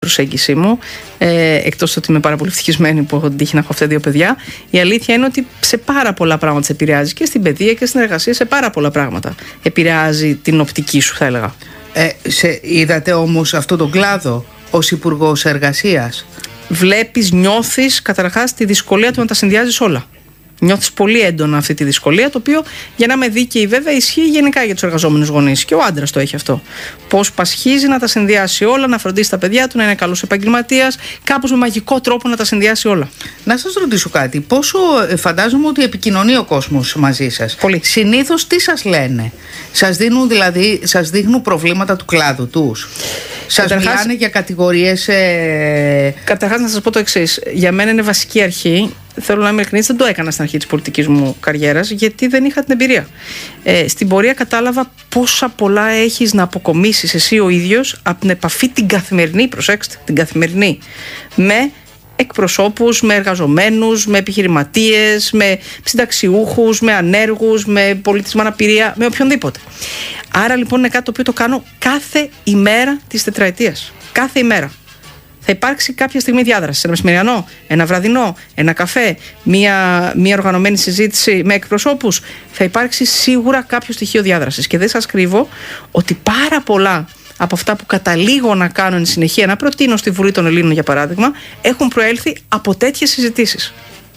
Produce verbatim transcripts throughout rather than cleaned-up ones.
προσέγγιση μου, ε, εκτός ότι είμαι πάρα πολύ ευτυχισμένη που έχω την τύχη να έχω αυτά δύο παιδιά. Η αλήθεια είναι ότι σε πάρα πολλά πράγματα σε επηρεάζει, και στην παιδεία και στην εργασία, σε πάρα πολλά πράγματα επηρεάζει την οπτική σου, θα έλεγα. Ε, σε, είδατε όμως αυτόν τον κλάδο ως Υπουργός Εργασίας? Βλέπεις, νιώθεις καταρχάς τη δυσκολία του να τα συνδυάζεις όλα. Νιώθεις πολύ έντονα αυτή τη δυσκολία, το οποίο, για να είμαι δίκαιη βέβαια, ισχύει γενικά για τους εργαζόμενους γονείς. Και ο άντρας το έχει αυτό. Πώς πασχίζει να τα συνδυάσει όλα, να φροντίσει τα παιδιά του, να είναι καλός επαγγελματίας, κάπως με μαγικό τρόπο να τα συνδυάσει όλα. Να σας ρωτήσω κάτι. Πόσο φαντάζομαι ότι επικοινωνεί ο κόσμος μαζί σας? Πολύ. Συνήθως τι σας λένε? Σας δίνουν δηλαδή, σας δείχνουν προβλήματα του κλάδου τους? Σας Καταρχάς, μιλάνε για κατηγορίες? Ε... Καταρχάς, να σας πω το εξής. Για μένα είναι βασική αρχή. Θέλω να είμαι ειλικρινής, δεν το έκανα στην αρχή της πολιτικής μου καριέρας, γιατί δεν είχα την εμπειρία. Ε, στην πορεία κατάλαβα πόσα πολλά έχεις να αποκομίσεις εσύ ο ίδιος από την επαφή την καθημερινή, προσέξτε, την καθημερινή, με εκπροσώπους, με εργαζομένους, με επιχειρηματίες, με συνταξιούχους, με ανέργους, με πολίτες με αναπηρία, με οποιονδήποτε. Άρα λοιπόν είναι κάτι το οποίο το κάνω κάθε ημέρα της τετραετίας. Κάθε ημέρα. Θα υπάρξει κάποια στιγμή διάδραση. Ένα μεσημεριανό, ένα βραδινό, ένα καφέ, μια, μια οργανωμένη συζήτηση με εκπροσώπους. Θα υπάρξει σίγουρα κάποιο στοιχείο διάδρασης. Και δεν σας κρύβω ότι πάρα πολλά από αυτά που καταλήγω να κάνω εν συνεχεία, να προτείνω στη Βουλή των Ελλήνων για παράδειγμα, έχουν προέλθει από τέτοιες συζητήσεις.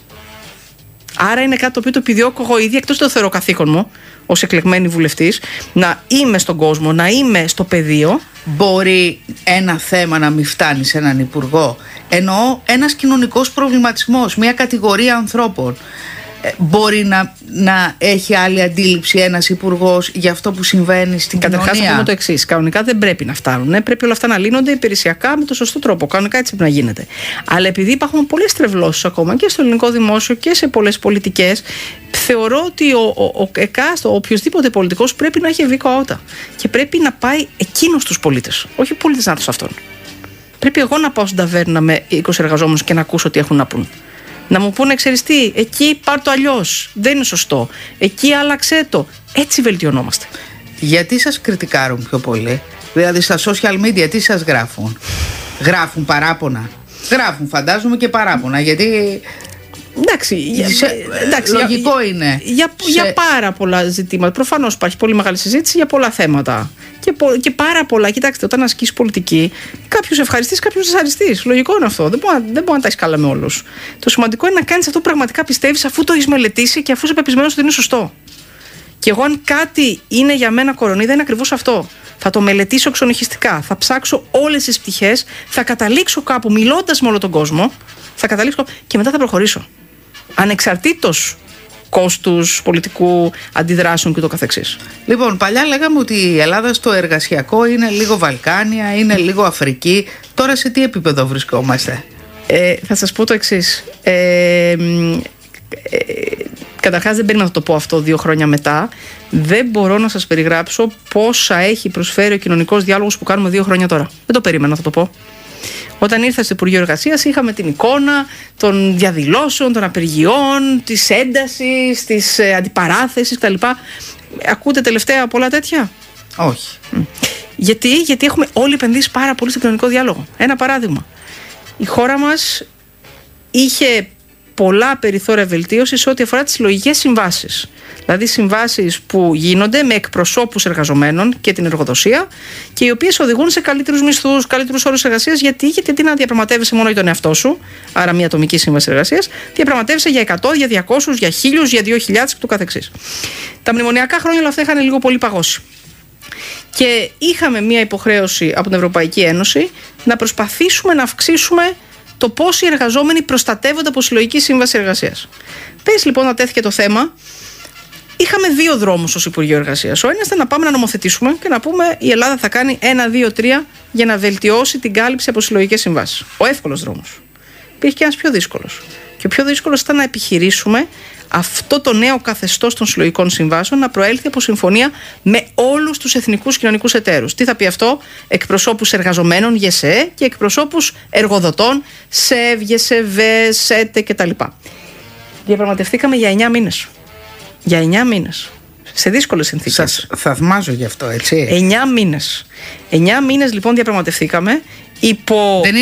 Άρα είναι κάτι το οποίο το επιδιώκω εγώ ίδια, εκτός το θεωρώ καθήκον μου ως εκλεγμένη βουλευτής, να είμαι στον κόσμο, να είμαι στο πεδίο. Μπορεί ένα θέμα να μην φτάνει σε έναν υπουργό? Εννοώ ένας κοινωνικός προβληματισμός, μια κατηγορία ανθρώπων. Μπορεί να, να έχει άλλη αντίληψη ένας υπουργός για αυτό που συμβαίνει στην Καταρχάς, κοινωνία? θα πούμε το εξής. Κανονικά δεν πρέπει να φτάνουν. Πρέπει όλα αυτά να λύνονται υπηρεσιακά με το σωστό τρόπο. Κανονικά έτσι πρέπει να γίνεται. Αλλά επειδή υπάρχουν πολλές τρευλώσεις ακόμα και στο ελληνικό δημόσιο και σε πολλές πολιτικές, θεωρώ ότι ο, ο, ο, εκάστο, ο οποιοσδήποτε πολιτικός πρέπει να έχει ευήκο αότα. Και πρέπει να πάει εκείνος στους πολίτες. Όχι οι πολίτες να έρθουν σε αυτόν. Πρέπει εγώ να πάω στην ταβέρνα με είκοσι εργαζόμενους και να ακούσω τι έχουν να πούν. Να μου πούνε, ξέρεις τι, εκεί πάρ' το αλλιώς, δεν είναι σωστό. Εκεί άλλαξέ το. Έτσι βελτιωνόμαστε. Γιατί σας κριτικάρουν πιο πολύ? Δηλαδή στα social media τι σας γράφουν? Γράφουν παράπονα? Γράφουν φαντάζομαι και παράπονα, γιατί... Εντάξει, σε, εντάξει, λογικό για, είναι. Για, σε... για πάρα πολλά ζητήματα. Προφανώς υπάρχει πολύ μεγάλη συζήτηση για πολλά θέματα. Και, και πάρα πολλά. Κοιτάξτε, όταν ασκείς πολιτική, κάποιους ευχαριστείς, κάποιους δυσαρεστείς. Λογικό είναι αυτό. Δεν μπορεί, δεν μπορεί να τα έχεις καλά με όλους. Το σημαντικό είναι να κάνεις αυτό που πραγματικά πιστεύεις, αφού το έχεις μελετήσει και αφού είσαι πεπισμένος ότι είναι σωστό. Και εγώ, αν κάτι είναι για μένα κορονίδα, είναι ακριβώς αυτό. Θα το μελετήσω εξονυχιστικά. Θα ψάξω όλες τις πτυχές. Θα καταλήξω κάπου, μιλώντας με όλο τον κόσμο. Θα καταλήξω και μετά θα προχωρήσω. Ανεξαρτήτως κόστους, πολιτικού, αντιδράσεων και το καθεξής. Λοιπόν, παλιά λέγαμε ότι η Ελλάδα στο εργασιακό είναι λίγο Βαλκάνια, είναι λίγο Αφρική. Τώρα σε τι επίπεδο βρισκόμαστε? Ε, θα σας πω το εξής. Ε, ε, καταρχάς δεν περίμενα να το πω αυτό δύο χρόνια μετά. Δεν μπορώ να σας περιγράψω πόσα έχει προσφέρει ο κοινωνικός διάλογος που κάνουμε δύο χρόνια τώρα. Δεν το περίμενα να το πω. Όταν ήρθα στο Υπουργείο Εργασίας είχαμε την εικόνα των διαδηλώσεων, των απεργιών, της έντασης, της ε, αντιπαράθεσης κτλ. Ακούτε τελευταία πολλά τέτοια? Όχι. Γιατί, γιατί έχουμε όλοι επενδύσει πάρα πολύ στο κοινωνικό διάλογο. Ένα παράδειγμα. Η χώρα μας είχε πολλά περιθώρια βελτίωσης σε ό,τι αφορά τις συλλογικές συμβάσεις. Δηλαδή συμβάσεις που γίνονται με εκπροσώπους εργαζομένων και την εργοδοσία και οι οποίες οδηγούν σε καλύτερους μισθούς, καλύτερους όρους εργασίας. Γιατί, γιατί αντί να διαπραγματεύεσαι μόνο για τον εαυτό σου, άρα μια ατομική σύμβαση εργασίας, διαπραγματεύεσαι για εκατό, για διακόσια, για χίλια, για δύο χιλιάδες και το καθεξής. Τα μνημονιακά χρόνια όλα αυτά είχαν λίγο πολύ παγώσει. Και είχαμε μια υποχρέωση από την Ευρωπαϊκή Ένωση να προσπαθήσουμε να αυξήσουμε το πώς οι εργαζόμενοι προστατεύονται από συλλογική σύμβαση εργασίας. Πες λοιπόν να τέθηκε το θέμα. Είχαμε δύο δρόμους ως Υπουργείο Εργασίας. Ο ένας ήταν να πάμε να νομοθετήσουμε και να πούμε η Ελλάδα θα κάνει ένα, δύο, τρία για να βελτιώσει την κάλυψη από συλλογικές συμβάσεις. Ο εύκολος δρόμος. Υπήρχε και ένας πιο δύσκολος. Και ο πιο δύσκολος ήταν να επιχειρήσουμε αυτό το νέο καθεστώς των συλλογικών συμβάσεων να προέλθει από συμφωνία με όλους τους εθνικούς κοινωνικούς εταίρους. Τι θα πει αυτό? Εκπροσώπους εργαζομένων, ΓΕΣΕ, και εκπροσώπους εργοδοτών, ΣΕΒ, ΓΕΣΕΒΕ, ΣΕΤΕ κτλ. Διαπραγματευτήκαμε για εννιά μήνες. Για εννιά μήνες. Σε δύσκολες συνθήκες. Σας θαυμάζω γι' αυτό, έτσι. εννιά μήνες. εννιά μήνες λοιπόν διαπραγματευθήκαμε. υπό... Δεν